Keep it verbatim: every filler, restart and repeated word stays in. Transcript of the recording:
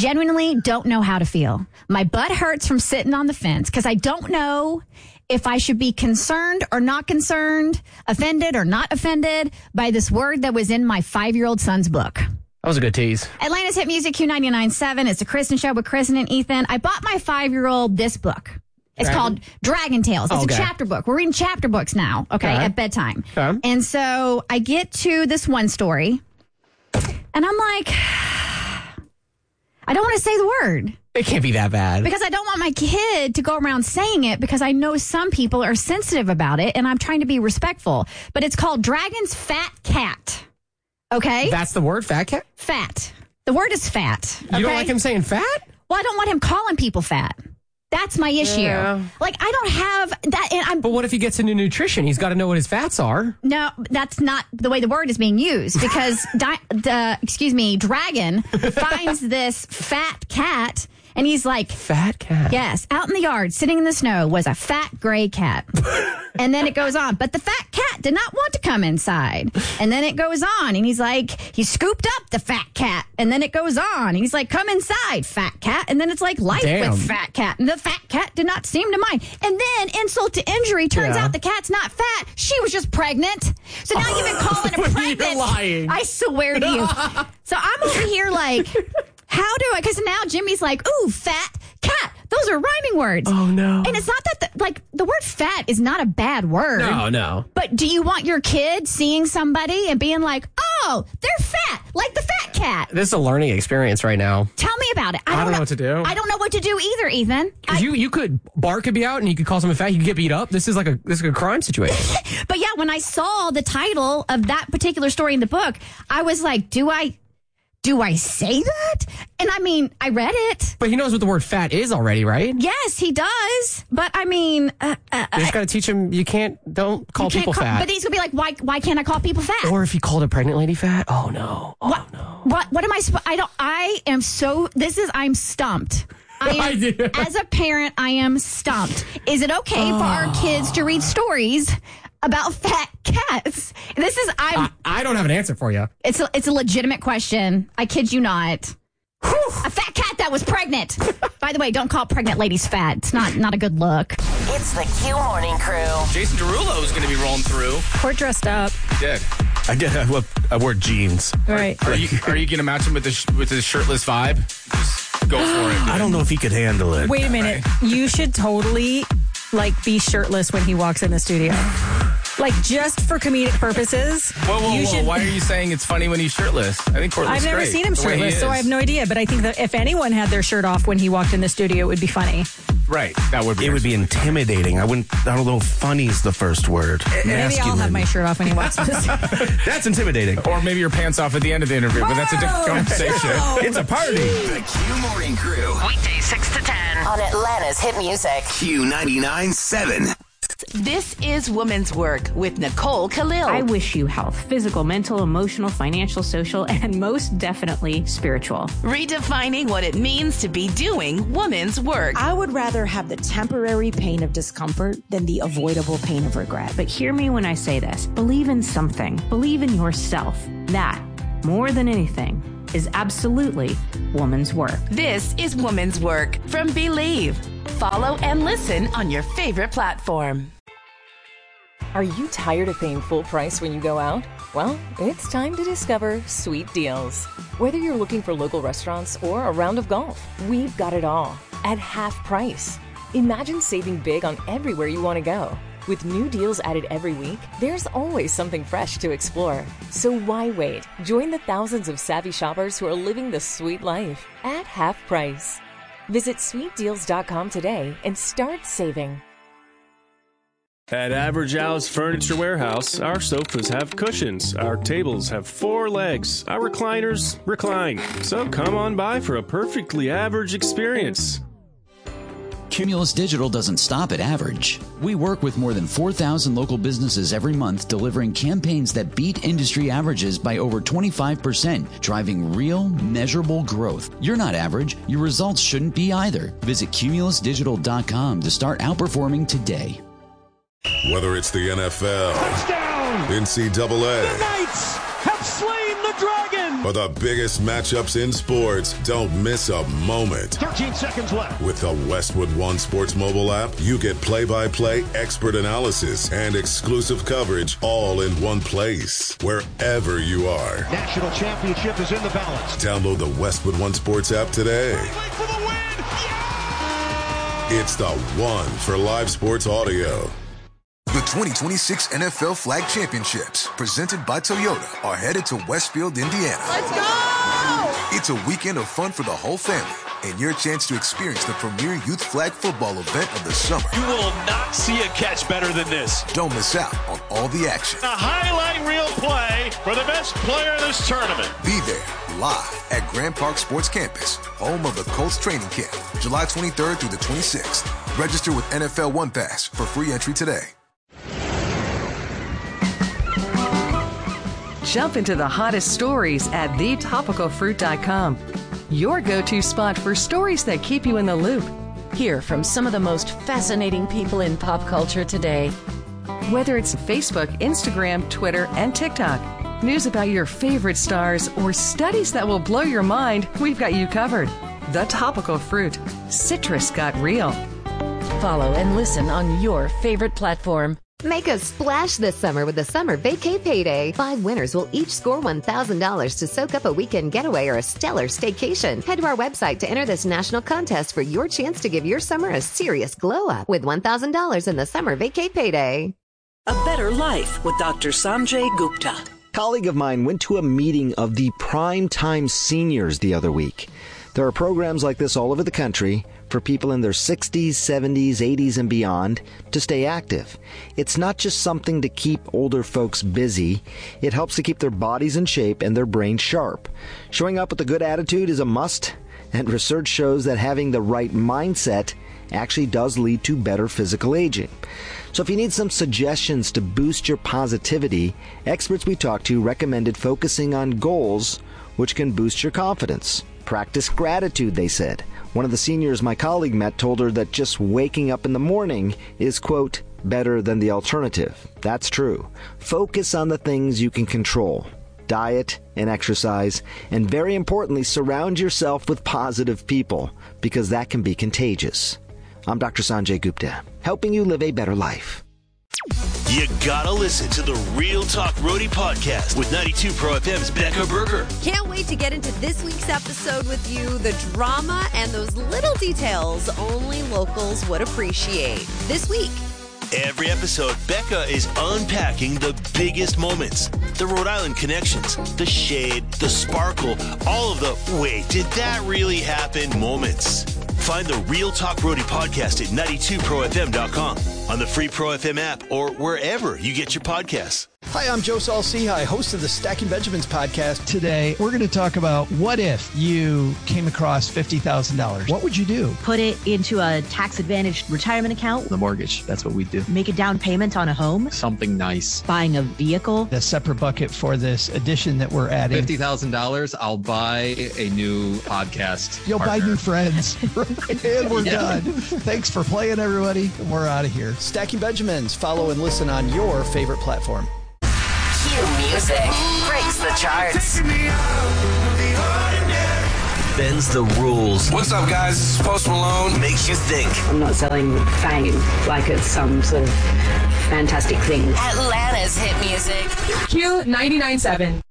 genuinely don't know how to feel. My butt hurts from sitting on the fence because I don't know if I should be concerned or not concerned, offended or not offended by this word that was in my five-year-old son's book. That was a good tease. Atlanta's Hit Music Q ninety-nine point seven. It's a Kristen show with Kristen and Ethan. I bought my five-year-old this book. It's Dragon? called Dragon Tales. It's okay. a chapter book. We're reading chapter books now, okay, okay. at bedtime. Okay. And so I get to this one story, and I'm like, I don't want to say the word. It can't be that bad. Because I don't want my kid to go around saying it because I know some people are sensitive about it, and I'm trying to be respectful. But it's called Dragon's Fat Cat. Okay? That's the word, fat cat? Fat. The word is fat. Okay? You don't like him saying fat? Well, I don't want him calling people fat. That's my issue. Yeah. Like, I don't have that. And I'm, but what if he gets into nutrition? He's got to know what his fats are. No, that's not the way the word is being used because, di- the, excuse me, Dragon finds this fat cat. And he's like, fat cat. Yes, out in the yard, sitting in the snow, was a fat gray cat. And then it goes on. But the fat cat did not want to come inside. And then it goes on. And he's like, he scooped up the fat cat. And then it goes on. And he's like, come inside, fat cat. And then it's like life Damn. with fat cat. And the fat cat did not seem to mind. And then insult to injury, turns yeah. out the cat's not fat. She was just pregnant. So now you've been calling her pregnant. You're lying. I swear to you. So I'm over here like, how do I? Because now Jimmy's like, ooh, fat cat. Those are rhyming words. Oh, no. And it's not that, the, like, the word fat is not a bad word. No, no. But do you want your kid seeing somebody and being like, oh, they're fat, like the fat cat? This is a learning experience right now. Tell me about it. I don't, I don't know, know what to do. I don't know what to do either, Ethan. Because you, you could, Bart could be out and you could call someone fat. You could get beat up. This is like a, this is a crime situation. But yeah, when I saw the title of that particular story in the book, I was like, do I... Do I say that? And I mean, I read it. But he knows what the word fat is already, right? Yes, he does. But I mean... Uh, uh, you just got to teach him, you can't, don't call people call, fat. But he's going to be like, why Why can't I call people fat? Or if he called a pregnant lady fat? Oh, no. Oh, what, no. What What am I supposed... I don't... I am so... This is... I'm stumped. I am, I as a parent, I am stumped. Is it okay oh. for our kids to read stories about fat cats? This is... I'm, I, I don't have an answer for you. It's a, it's a legitimate question. I kid you not. Whew. A fat cat that was pregnant. By the way, don't call pregnant ladies fat. It's not, not a good look. It's the Q Morning Crew. Jason Derulo is going to be rolling through. We're dressed up. He did. I did. I wear, I wear jeans. All right. Are you are you going to match him with the with his shirtless vibe? Just go for it. Dude. I don't know if he could handle it. Wait a minute. Right. You should totally like be shirtless when he walks in the studio. Like, just for comedic purposes. Whoa, whoa, whoa. Should... Why are you saying it's funny when he's shirtless? I think Courtney's I've never great, seen him shirtless, so I have no idea. But I think that if anyone had their shirt off when he walked in the studio, it would be funny. Right. That would be. It would be intimidating. I wouldn't, I don't know if funny's the first word. Maybe Masculine. I'll have my shirt off when he walks in the studio. That's intimidating. Or maybe your pants off at the end of the interview, but that's a different conversation. No. It's a party. The Q Morning Crew. Weekdays six to ten. On Atlanta's Hit Music. Q ninety-nine point seven. This is Woman's Work with Nicole Khalil. I wish you health, physical, mental, emotional, financial, social, and most definitely spiritual. Redefining what it means to be doing woman's work. I would rather have the temporary pain of discomfort than the avoidable pain of regret. But hear me when I say this. Believe in something. Believe in yourself. That, more than anything, is absolutely woman's work. This is Woman's Work from Believe. Follow and listen on your favorite platform. Are you tired of paying full price when you go out? Well, it's time to discover Sweet Deals. Whether you're looking for local restaurants or a round of golf, we've got it all at half price. Imagine saving big on everywhere you want to go. With new deals added every week, there's always something fresh to explore. So why wait? Join the thousands of savvy shoppers who are living the sweet life at half price. Visit sweet deals dot com today and start saving. At Average Al's Furniture Warehouse, our sofas have cushions, our tables have four legs, our recliners recline. So come on by for a perfectly average experience. Cumulus Digital doesn't stop at average. We work with more than four thousand local businesses every month, delivering campaigns that beat industry averages by over twenty-five percent, driving real, measurable growth. You're not average. Your results shouldn't be either. Visit cumulus digital dot com to start outperforming today. Whether it's the N F L, touchdown, N C double A, the Knights have slain the dragon, For the biggest matchups in sports, don't miss a moment. thirteen seconds left. With the Westwood One Sports mobile app, you get play-by-play expert analysis and exclusive coverage all in one place, wherever you are. National championship is in the balance. Download the Westwood One Sports app today. For the win! Yeah! It's the one for live sports audio. The twenty twenty-six N F L Flag Championships, presented by Toyota, are headed to Westfield, Indiana. Let's go! It's a weekend of fun for the whole family and your chance to experience the premier youth flag football event of the summer. You will not see a catch better than this. Don't miss out on all the action. A highlight reel play for the best player in this tournament. Be there live at Grand Park Sports Campus, home of the Colts training camp, July twenty-third through the twenty-sixth. Register with N F L One Pass for free entry today. Jump into the hottest stories at the topical fruit dot com. Your go-to spot for stories that keep you in the loop. Hear from some of the most fascinating people in pop culture today. Whether it's Facebook, Instagram, Twitter, and TikTok, news about your favorite stars, or studies that will blow your mind, we've got you covered. The Topical Fruit. Citrus got real. Follow and listen on your favorite platform. Make a splash this summer with the Summer Vacay Payday. Five winners will each score one thousand dollars to soak up a weekend getaway or a stellar staycation. Head to our website to enter this national contest for your chance to give your summer a serious glow-up with one thousand dollars in the Summer Vacay Payday. A Better Life with Doctor Sanjay Gupta. A colleague of mine went to a meeting of the Prime Time Seniors the other week. There are programs like this all over the country for people in their sixties, seventies, eighties, and beyond to stay active. It's not just something to keep older folks busy. It helps to keep their bodies in shape and their brains sharp. Showing up with a good attitude is a must, and research shows that having the right mindset actually does lead to better physical aging. So if you need some suggestions to boost your positivity, experts we talked to recommended focusing on goals which can boost your confidence. Practice gratitude, they said. One of the seniors my colleague met told her that just waking up in the morning is, quote, better than the alternative. That's true. Focus on the things you can control. Diet and exercise, and very importantly, surround yourself with positive people, because that can be contagious. I'm Doctor Sanjay Gupta, helping you live a better life. You gotta listen to the Real Talk Roadie podcast with ninety-two Pro F M's Becca Berger. Can't wait to get into this week's episode with you. The drama and those little details only locals would appreciate. This week. Every episode, Becca is unpacking the biggest moments, the Rhode Island connections, the shade, the sparkle, all of the wait, did that really happen moments. Find the Real Talk Roadie podcast at ninety-two pro f m dot com, on the free Pro F M app, or wherever you get your podcasts. Hi, I'm Joe Saul-Sehy, host of the Stacking Benjamins podcast. Today, we're going to talk about what if you came across fifty thousand dollars. What would you do? Put it into a tax-advantaged retirement account. The mortgage, that's what we do. Make a down payment on a home. Something nice. Buying a vehicle. A separate bucket for this addition that we're adding. fifty thousand dollars, I'll buy a new podcast You'll partner. buy new friends. And we're yeah. done. Thanks for playing, everybody. We're out of here. Stacking Benjamins. Follow and listen on your favorite platform. Cue music breaks the charts. Bends the rules. What's up, guys? This is Post Malone. Makes you think. I'm not selling fame like it's some sort of fantastic thing. Atlanta's hit music. Q ninety-nine point seven.